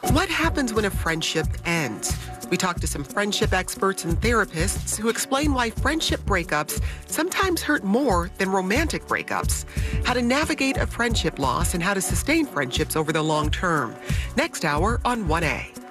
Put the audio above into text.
What happens when a friendship ends? We talk to some friendship experts and therapists who explain why friendship breakups sometimes hurt more than romantic breakups, how to navigate a friendship loss, and how to sustain friendships over the long term. Next hour on 1A.